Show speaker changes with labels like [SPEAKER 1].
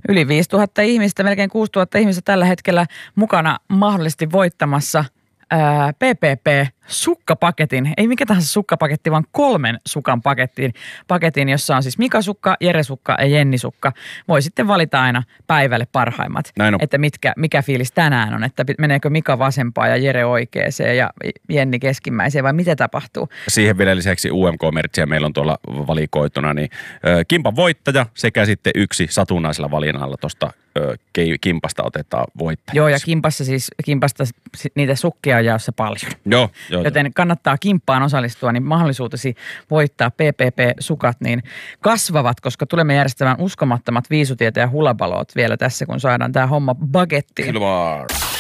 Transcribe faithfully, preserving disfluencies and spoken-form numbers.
[SPEAKER 1] Yli viisituhatta ihmistä, melkein kuusituhatta ihmistä tällä hetkellä mukana mahdollisesti voittamassa ää, P P P-sukkapaketin. Ei mikä tahansa sukkapaketti, vaan kolmen sukan pakettiin, paketin, jossa on siis Mika-sukka, Jere-sukka ja Jenni-sukka. Voi sitten valita aina päivälle parhaimmat, että mitkä, mikä fiilis tänään on, että meneekö Mika vasempaan ja Jere oikeeseen ja Jenni keskimmäiseen vai mitä tapahtuu.
[SPEAKER 2] Siihen vielä lisäksi U M K-mertsiä meillä on tuolla valikoituna, niin ö, kimpan voittaja sekä sitten yksi satunnaisella valinnalla tuosta kimpasta otetaan voittajaksi.
[SPEAKER 1] Joo, ja kimpassa siis, kimpasta niitä sukkia on jaossa paljon.
[SPEAKER 2] Joo, joo.
[SPEAKER 1] Joten kannattaa kimppaan osallistua, niin mahdollisuutesi voittaa P P P-sukat niin kasvavat, koska tulemme järjestämään uskomattomat viisutiet ja hulabaloot vielä tässä, kun saadaan tämä homma bagettiin.
[SPEAKER 2] Kyllä vaan.